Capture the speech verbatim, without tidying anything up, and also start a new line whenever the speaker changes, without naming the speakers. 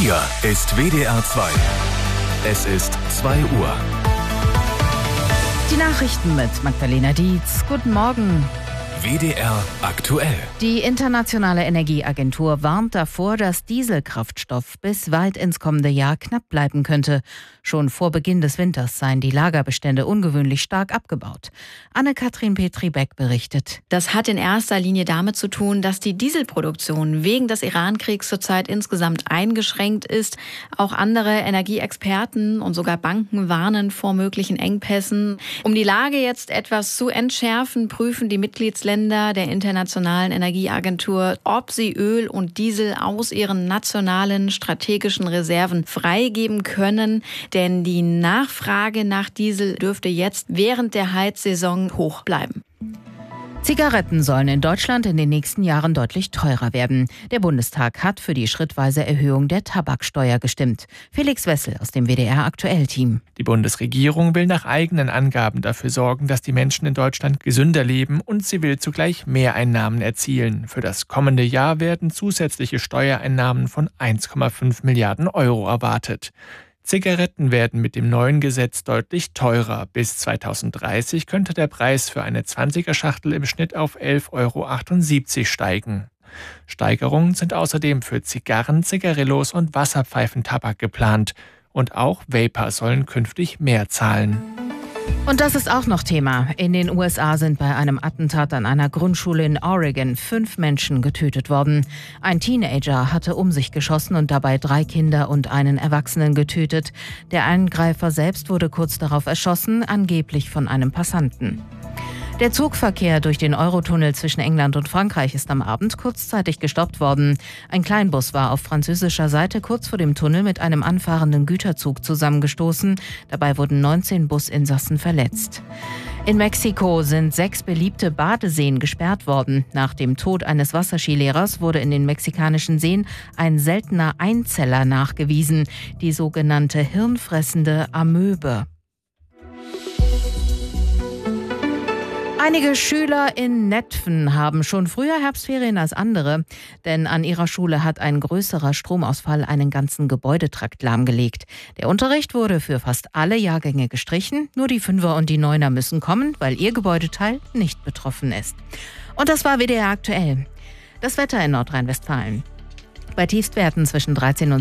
Hier ist W D R zwei. Es ist zwei Uhr.
Die Nachrichten mit Magdalena Dietz. Guten Morgen.
W D R aktuell.
Die Internationale Energieagentur warnt davor, dass Dieselkraftstoff bis weit ins kommende Jahr knapp bleiben könnte. Schon vor Beginn des Winters seien die Lagerbestände ungewöhnlich stark abgebaut. Anne-Kathrin Petri-Beck berichtet.
Das hat in erster Linie damit zu tun, dass die Dieselproduktion wegen des Iran-Kriegs zurzeit insgesamt eingeschränkt ist. Auch andere Energieexperten und sogar Banken warnen vor möglichen Engpässen. Um die Lage jetzt etwas zu entschärfen, prüfen die Mitgliedsländer der Internationalen Energieagentur, ob sie Öl und Diesel aus ihren nationalen strategischen Reserven freigeben können. Denn die Nachfrage nach Diesel dürfte jetzt während der Heizsaison hoch bleiben.
Zigaretten sollen in Deutschland in den nächsten Jahren deutlich teurer werden. Der Bundestag hat für die schrittweise Erhöhung der Tabaksteuer gestimmt. Felix Wessel aus dem W D R-Aktuell-Team.
Die Bundesregierung will nach eigenen Angaben dafür sorgen, dass die Menschen in Deutschland gesünder leben, und sie will zugleich Mehreinnahmen erzielen. Für das kommende Jahr werden zusätzliche Steuereinnahmen von eins Komma fünf Milliarden Euro erwartet. Zigaretten werden mit dem neuen Gesetz deutlich teurer. Bis zweitausenddreißig könnte der Preis für eine zwanziger-Schachtel im Schnitt auf elf Komma achtundsiebzig Euro steigen. Steigerungen sind außerdem für Zigarren, Zigarillos und Wasserpfeifentabak geplant. Und auch Vapor sollen künftig mehr zahlen.
Und das ist auch noch Thema. In den U S A sind bei einem Attentat an einer Grundschule in Oregon fünf Menschen getötet worden. Ein Teenager hatte um sich geschossen und dabei drei Kinder und einen Erwachsenen getötet. Der Angreifer selbst wurde kurz darauf erschossen, angeblich von einem Passanten. Der Zugverkehr durch den Eurotunnel zwischen England und Frankreich ist am Abend kurzzeitig gestoppt worden. Ein Kleinbus war auf französischer Seite kurz vor dem Tunnel mit einem anfahrenden Güterzug zusammengestoßen. Dabei wurden neunzehn Businsassen verletzt. In Mexiko sind sechs beliebte Badeseen gesperrt worden. Nach dem Tod eines Wasserskilehrers wurde in den mexikanischen Seen ein seltener Einzeller nachgewiesen, die sogenannte hirnfressende Amöbe. Einige Schüler in Netphen haben schon früher Herbstferien als andere, denn an ihrer Schule hat ein größerer Stromausfall einen ganzen Gebäudetrakt lahmgelegt. Der Unterricht wurde für fast alle Jahrgänge gestrichen, nur die Fünfer und die Neuner müssen kommen, weil ihr Gebäudeteil nicht betroffen ist. Und das war W D R aktuell. Das Wetter in Nordrhein-Westfalen. Bei Tiefstwerten zwischen dreizehn und